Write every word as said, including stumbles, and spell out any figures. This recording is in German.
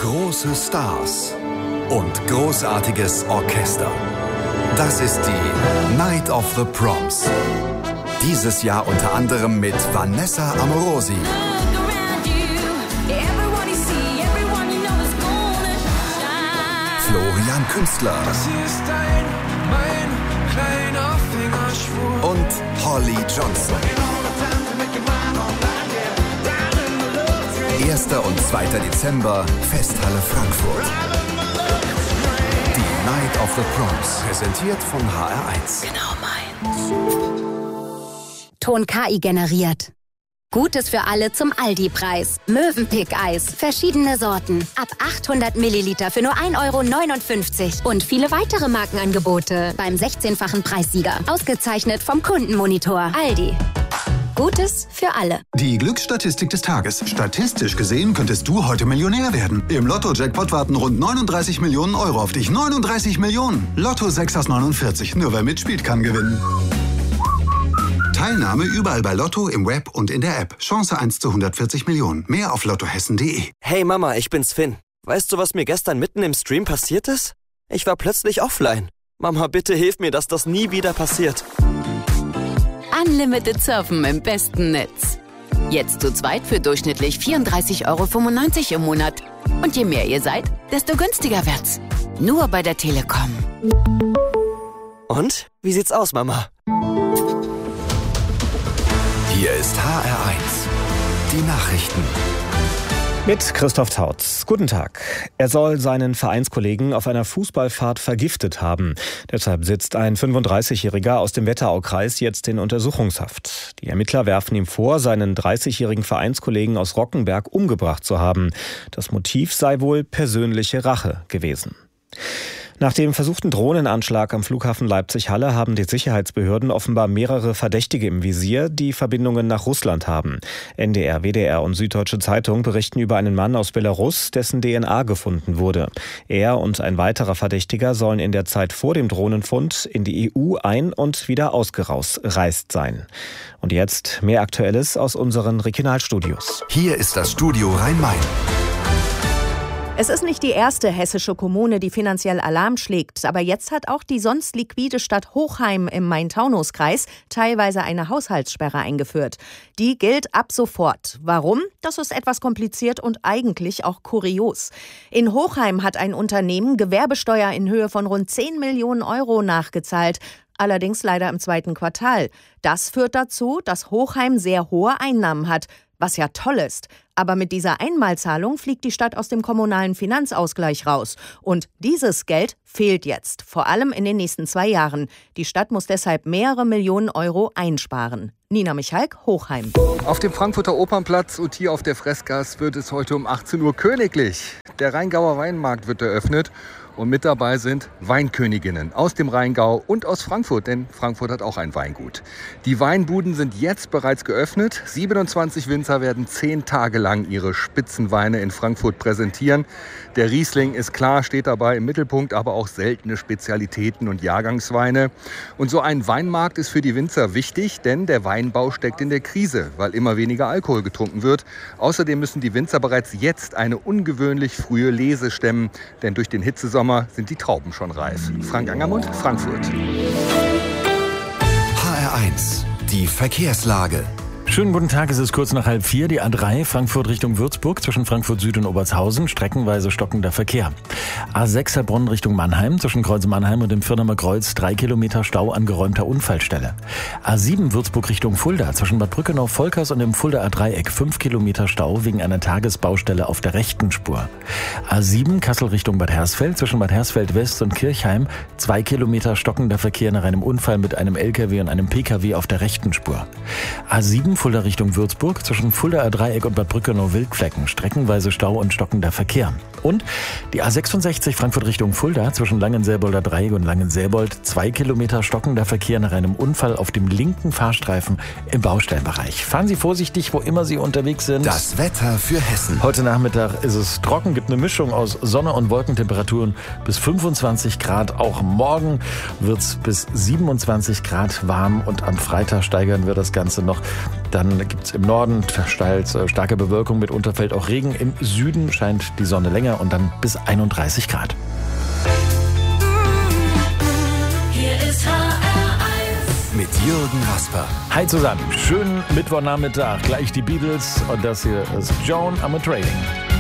Große Stars und großartiges Orchester. Das ist die Night of the Proms. Dieses Jahr unter anderem mit Vanessa Amorosi, Florian Künstler und Holly Johnson. erster und zweiter Dezember, Festhalle Frankfurt. Die Night of the Proms, präsentiert von H R eins. Genau meins. Ton K I generiert. Gutes für alle zum Aldi-Preis. Mövenpick-Eis. Verschiedene Sorten. Ab achthundert Milliliter für nur ein Euro neunundfünfzig. Und viele weitere Markenangebote beim sechzehnfachen Preissieger. Ausgezeichnet vom Kundenmonitor. Aldi. Gutes für alle. Die Glücksstatistik des Tages. Statistisch gesehen könntest du heute Millionär werden. Im Lotto-Jackpot warten rund neununddreißig Millionen Euro auf dich. neununddreißig Millionen. Lotto sechs aus neunundvierzig. Nur wer mitspielt, kann gewinnen. Teilnahme überall bei Lotto, im Web und in der App. Chance eins zu hundertvierzig Millionen. Mehr auf lottohessen punkt de. Hey Mama, ich bin's Finn. Weißt du, was mir gestern mitten im Stream passiert ist? Ich war plötzlich offline. Mama, bitte hilf mir, dass das nie wieder passiert. Unlimited Surfen im besten Netz. Jetzt zu zweit für durchschnittlich vierunddreißig Euro fünfundneunzig im Monat. Und je mehr ihr seid, desto günstiger wird's. Nur bei der Telekom. Und? Wie sieht's aus, Mama? Hier ist H R eins. Die Nachrichten. Mit Christoph Tautz. Guten Tag. Er soll seinen Vereinskollegen auf einer Fußballfahrt vergiftet haben. Deshalb sitzt ein fünfunddreißigjähriger aus dem Wetteraukreis jetzt in Untersuchungshaft. Die Ermittler werfen ihm vor, seinen dreißigjährigen Vereinskollegen aus Rockenberg umgebracht zu haben. Das Motiv sei wohl persönliche Rache gewesen. Nach dem versuchten Drohnenanschlag am Flughafen Leipzig-Halle haben die Sicherheitsbehörden offenbar mehrere Verdächtige im Visier, die Verbindungen nach Russland haben. N D R, W D R und Süddeutsche Zeitung berichten über einen Mann aus Belarus, dessen D N A gefunden wurde. Er und ein weiterer Verdächtiger sollen in der Zeit vor dem Drohnenfund in die E U ein- und wieder ausgereist sein. Und jetzt mehr Aktuelles aus unseren Regionalstudios. Hier ist das Studio Rhein-Main. Es ist nicht die erste hessische Kommune, die finanziell Alarm schlägt. Aber jetzt hat auch die sonst liquide Stadt Hochheim im Main-Taunus-Kreis teilweise eine Haushaltssperre eingeführt. Die gilt ab sofort. Warum? Das ist etwas kompliziert und eigentlich auch kurios. In Hochheim hat ein Unternehmen Gewerbesteuer in Höhe von rund zehn Millionen Euro nachgezahlt. Allerdings leider im zweiten Quartal. Das führt dazu, dass Hochheim sehr hohe Einnahmen hat. Was ja toll ist. Aber mit dieser Einmalzahlung fliegt die Stadt aus dem kommunalen Finanzausgleich raus. Und dieses Geld fehlt jetzt, vor allem in den nächsten zwei Jahren. Die Stadt muss deshalb mehrere Millionen Euro einsparen. Nina Michalk, Hochheim. Auf dem Frankfurter Opernplatz und hier auf der Freßgasse wird es heute um achtzehn Uhr königlich. Der Rheingauer Weinmarkt wird eröffnet. Und mit dabei sind Weinköniginnen aus dem Rheingau und aus Frankfurt, denn Frankfurt hat auch ein Weingut. Die Weinbuden sind jetzt bereits geöffnet. siebenundzwanzig Winzer werden zehn Tage lang ihre Spitzenweine in Frankfurt präsentieren. Der Riesling ist klar, steht dabei im Mittelpunkt, aber auch seltene Spezialitäten und Jahrgangsweine. Und so ein Weinmarkt ist für die Winzer wichtig, denn der Weinbau steckt in der Krise, weil immer weniger Alkohol getrunken wird. Außerdem müssen die Winzer bereits jetzt eine ungewöhnlich frühe Lese stemmen, denn durch den Hitzesommer sind die Trauben schon reif. Frank Angermund, Frankfurt. H R eins, die Verkehrslage. Schönen guten Tag, es ist kurz nach halb vier, die A drei Frankfurt Richtung Würzburg zwischen Frankfurt Süd und Obertshausen, streckenweise stockender Verkehr. A sechs Heilbronn Richtung Mannheim zwischen Kreuz Mannheim und dem Firnamer Kreuz, drei Kilometer Stau an geräumter Unfallstelle. A sieben Würzburg Richtung Fulda zwischen Bad Brückenau-Volkers und dem Fuldaer Dreieck, fünf Kilometer Stau wegen einer Tagesbaustelle auf der rechten Spur. A sieben Kassel Richtung Bad Hersfeld zwischen Bad Hersfeld West und Kirchheim, zwei Kilometer stockender Verkehr nach einem Unfall mit einem L K W und einem P K W auf der rechten Spur. A sieben Fulda Richtung Würzburg zwischen Fuldaer Dreieck und Bad Brückenau-Wildflecken, streckenweise Stau und stockender Verkehr. Und die A sechsundsechzig Frankfurt Richtung Fulda zwischen Langenselbolder Dreieck und Langenselbold, zwei Kilometer stockender Verkehr nach einem Unfall auf dem linken Fahrstreifen im Baustellenbereich. Fahren Sie vorsichtig, wo immer Sie unterwegs sind. Das Wetter für Hessen. Heute Nachmittag ist es trocken, gibt eine Mischung aus Sonne und Wolkentemperaturen bis fünfundzwanzig Grad. Auch morgen wird es bis siebenundzwanzig Grad warm und am Freitag steigern wir das Ganze noch. Dann gibt es im Norden versteilt starke Bewölkung, mitunter fällt auch Regen. Im Süden scheint die Sonne länger. weniger und dann bis einunddreißig Grad. Hier ist H R eins. Mit Jürgen Rasper. Hi zusammen, schönen Mittwochnachmittag. Gleich die Beatles und das hier ist Joan I'm a Trading.